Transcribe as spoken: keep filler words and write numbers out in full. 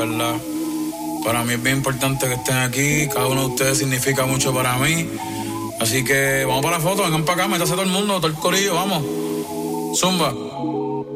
verdad. Para mí es bien importante que estén aquí. Cada uno de ustedes significa mucho para mí. Así que vamos para la foto, vengan para acá, métase todo el mundo, todo el corillo, vamos. Zumba.